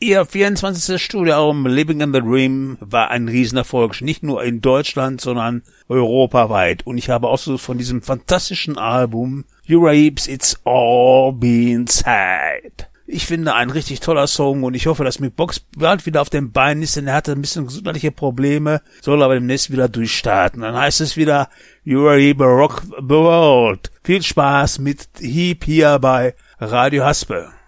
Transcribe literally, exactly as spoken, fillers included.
Ihr vierundzwanzigste Studioalbum Living in the Dream war ein Riesenerfolg, nicht nur in Deutschland, sondern europaweit. Und ich habe auch so von diesem fantastischen Album Uribe's It's All Been Said. Ich finde, ein richtig toller Song und ich hoffe, dass Mick Box bald wieder auf den Beinen ist, denn er hatte ein bisschen gesundheitliche Probleme, soll aber demnächst wieder durchstarten. Dann heißt es wieder Uribe Rock the World. Viel Spaß mit Heap hier bei Radio Haspe.